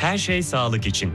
Her şey sağlık için.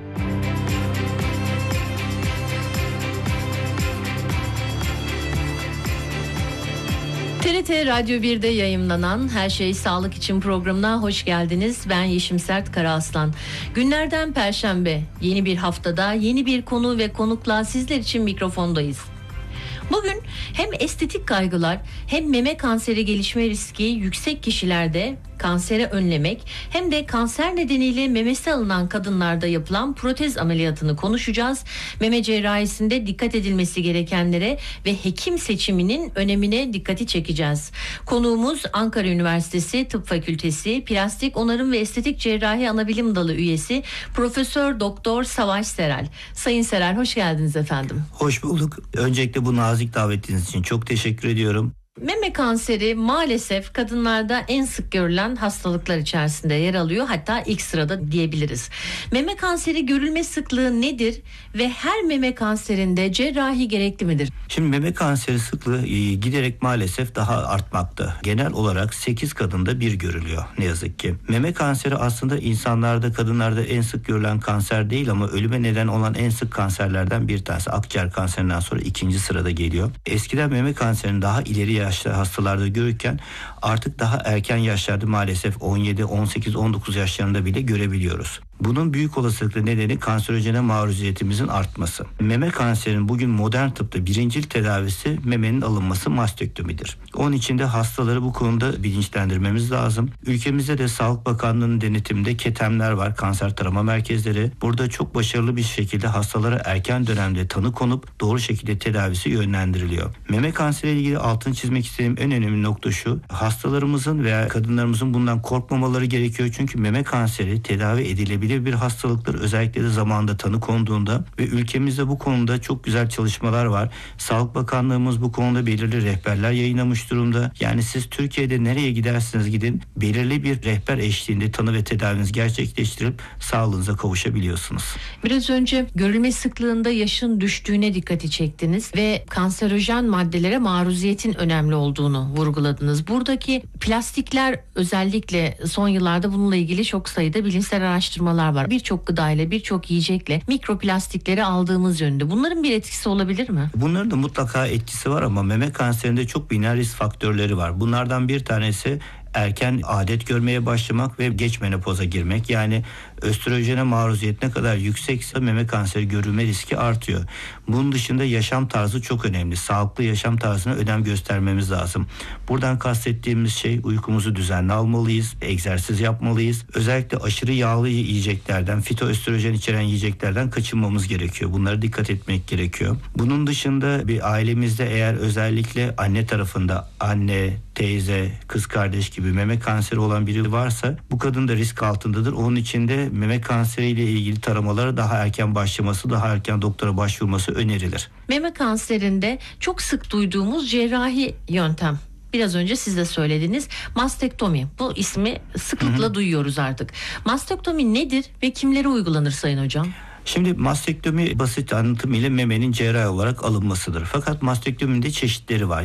TRT Radyo 1'de yayımlanan Her Şey Sağlık için programına hoş geldiniz. Ben Yeşim Sert Karaaslan. Günlerden Perşembe, yeni bir haftada yeni bir konu ve konukla sizler için mikrofondayız. Bugün hem estetik kaygılar hem meme kanseri gelişme riski yüksek kişilerde kanseri önlemek hem de kanser nedeniyle memesi alınan kadınlarda yapılan protez ameliyatını konuşacağız. Meme cerrahisinde dikkat edilmesi gerekenlere ve hekim seçiminin önemine dikkati çekeceğiz. Konuğumuz Ankara Üniversitesi Tıp Fakültesi Plastik Onarım ve Estetik Cerrahi Anabilim Dalı üyesi Profesör Doktor Savaş Serel. Sayın Serel, hoş geldiniz efendim. Hoş bulduk. Öncelikle bu nazik davetiniz için çok teşekkür ediyorum. Meme kanseri maalesef kadınlarda en sık görülen hastalıklar içerisinde yer alıyor. Hatta ilk sırada diyebiliriz. Meme kanseri görülme sıklığı nedir ve her meme kanserinde cerrahi gerekli midir? Şimdi meme kanseri sıklığı giderek maalesef daha artmakta. Genel olarak 8 kadında bir görülüyor ne yazık ki. Meme kanseri aslında insanlarda, kadınlarda en sık görülen kanser değil ama ölüme neden olan en sık kanserlerden bir tanesi. Akciğer kanserinden sonra ikinci sırada geliyor. Eskiden meme kanserini daha ileri yaşlı hastalarda görürken artık daha erken yaşlarda maalesef 17, 18, 19 yaşlarında bile görebiliyoruz. Bunun büyük olasılıkla nedeni kanserojene maruziyetimizin artması. Meme kanserinin bugün modern tıpta birincil tedavisi memenin alınması, mastektomidir. Onun için de hastaları bu konuda bilinçlendirmemiz lazım. Ülkemizde de Sağlık Bakanlığı'nın denetiminde KETEM'ler var, kanser tarama merkezleri. Burada çok başarılı bir şekilde hastalara erken dönemde tanı konup doğru şekilde tedavisi yönlendiriliyor. Meme kanseriyle ilgili altını çizmek istediğim en önemli nokta şu: hastalarımızın veya kadınlarımızın bundan korkmamaları gerekiyor. Çünkü meme kanseri tedavi edilebilir bir hastalıktır. Özellikle de zamanında tanı konduğunda ve ülkemizde bu konuda çok güzel çalışmalar var. Sağlık Bakanlığımız bu konuda belirli rehberler yayınlamış durumda. Yani siz Türkiye'de nereye giderseniz gidin belirli bir rehber eşliğinde tanı ve tedavinizi gerçekleştirip sağlığınıza kavuşabiliyorsunuz. Biraz önce görülme sıklığında yaşın düştüğüne dikkati çektiniz ve kanserojen maddelere maruziyetin önemli olduğunu vurguladınız. Buradaki plastikler özellikle son yıllarda bununla ilgili çok sayıda bilimsel araştırmalar var. Birçok gıdayla, birçok yiyecekle mikroplastikleri aldığımız yönünde. Bunların bir etkisi olabilir mi? Bunların da mutlaka etkisi var ama meme kanserinde çok bilinen risk faktörleri var. Bunlardan bir tanesi erken adet görmeye başlamak ve geç menopoza girmek. Yani östrojene maruziyet ne kadar yüksekse meme kanseri görülme riski artıyor. Bunun dışında yaşam tarzı çok önemli. Sağlıklı yaşam tarzına önem göstermemiz lazım. Buradan kastettiğimiz şey, uykumuzu düzenli almalıyız, egzersiz yapmalıyız. Özellikle aşırı yağlı yiyeceklerden, fitoöstrojen içeren yiyeceklerden kaçınmamız gerekiyor. Bunlara dikkat etmek gerekiyor. Bunun dışında bir ailemizde eğer özellikle anne tarafında anne, teyze, kız kardeş gibi meme kanseri olan biri varsa bu kadın da risk altındadır. Onun için de meme kanseriyle ilgili taramalara daha erken başlaması, daha erken doktora başvurması önerilir. Meme kanserinde çok sık duyduğumuz cerrahi yöntem, biraz önce siz de söylediniz, mastektomi. Bu ismi sıklıkla duyuyoruz artık. Mastektomi nedir ve kimlere uygulanır Sayın Hocam? Şimdi mastektomi basit anlatımıyla memenin cerrahi olarak alınmasıdır. Fakat mastektominin de çeşitleri var.